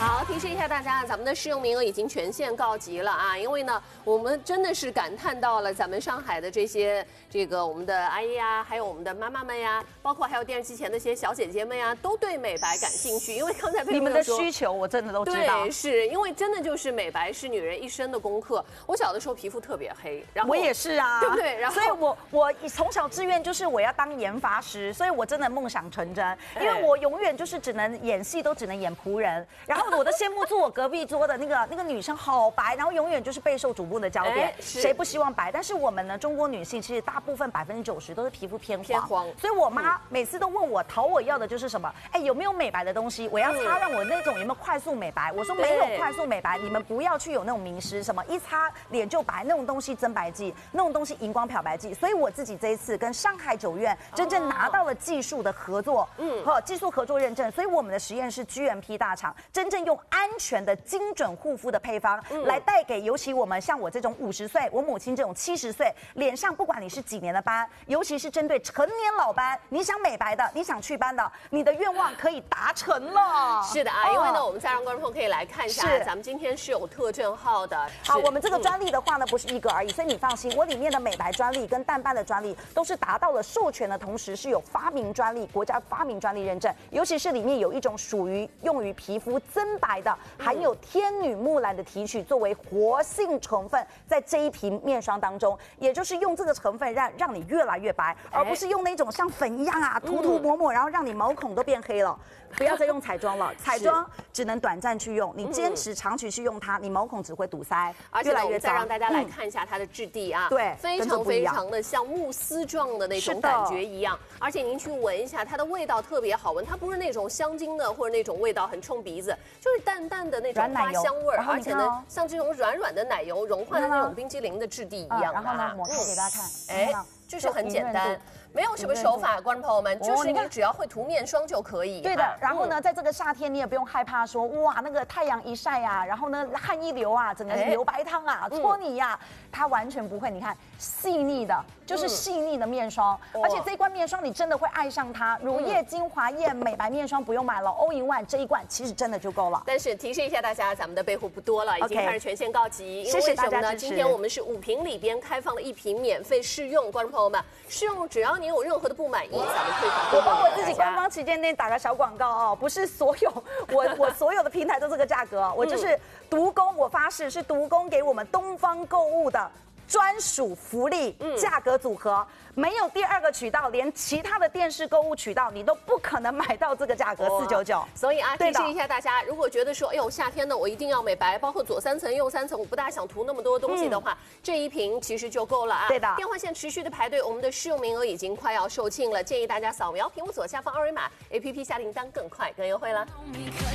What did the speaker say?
好，提示一下大家，咱们的试用名额已经全线告急了啊！因为呢，我们真的是感叹到了咱们上海的我们的阿姨呀，还有我们的妈妈们呀，包括还有电视机前的一些小姐姐们呀，都对美白感兴趣。因为刚才你们的需求我真的都知道， 对，是因为真的就是美白是女人一生的功课。我小的时候皮肤特别黑，然后我也是啊， 对不对？然后， 所以我从小志愿就是我要当研发师，所以我真的梦想成真，因为我永远就是只能演戏，都只能演仆人。然后我都羡慕坐我隔壁桌的那个女生好白，然后永远就是备受瞩目的焦点，谁不希望白？但是我们呢，中国女性其实大部分90%都是皮肤偏黄，所以我妈每次都问我讨我要的就是什么？哎，有没有美白的东西？我要擦让我那种有没有快速美白？我说没有快速美白，你们不要去有那种迷失，什么一擦脸就白那种东西增白剂，那种东西荧光漂白剂。所以我自己这一次跟上海9院真正拿到了技术的合作，技术合作认证，所以我们的实验室 GMP 大厂，真正用安全的精准护肤的配方来带给，尤其我们像我这种50岁，我母亲这种70岁，脸上不管你是几年的斑，尤其是针对成年老斑，你想美白的，你想祛斑的，你的愿望可以达成了。 是的啊，因为呢，我们再让观众朋友可以来看一下，咱们今天是有特证号的。 好，我们这个专利的话呢，不是一个而已，所以你放心，我里面的美白专利跟淡斑的专利都是达到了授权的同时，是有发明专利、国家发明专利认证，尤其是里面有一种属于用于皮肤增白的，含有天女木兰的提取作为活性成分，在这一瓶面霜当中，也就是用这个成分让你越来越白，而不是用那种像粉一样啊涂抹，然后让你毛孔都变黑了。不要再用彩妆了，彩妆只能短暂去用，你坚持长期去用它，你毛孔只会堵塞，越来越脏。 再让大家来看一下它的质地啊， 对， 非常的像慕丝状的那种感觉一样，而且您去闻一下，它的味道特别好闻，它不是那种香精的或者那种味道很冲鼻子，就是淡淡的那种花香味儿，而且呢，像这种软软的奶油融化的那种冰激凌的质地一样。 然后呢，抹开给大家看， 哎。就是很简单，没有什么手法，观众朋友们，就是你只要会涂面霜就可以。 对的，然后呢，在这个夏天你也不用害怕说哇那个太阳一晒啊，然后呢汗一流啊，整个流白汤啊，搓泥呀，它完全不会。你看细腻的，就是细腻的面霜，而且这一罐面霜你真的会爱上它。乳液、精华液、美白面霜不用买了，all in one这一罐其实真的就够了。 但是提示一下大家，咱们的备货不多了，已经开始全线告急。 谢谢大家支持。 今天我们是5瓶里边开放了1瓶免费试用，观众朋友们，试用只要你有任何的不满意，咱们退款。 我帮我自己官方旗舰店打个小广告哦，不是所有我所有的平台都这个价格，我就是独供，我发誓是独供给我们东方购物的专属福利价格组合，没有第2个渠道，连其他的电视购物渠道你都不可能买到这个价格499。 所以啊，提示一下大家，如果觉得说，哎呦，夏天呢我一定要美白，包括左3层右3层，我不大想涂那么多东西的话，这一瓶其实就够了啊。 对的。 电话线持续的排队，我们的试用名额已经快要售罄了，建议大家扫描屏幕左下方2维码 ，APP 下订单更快更优惠了。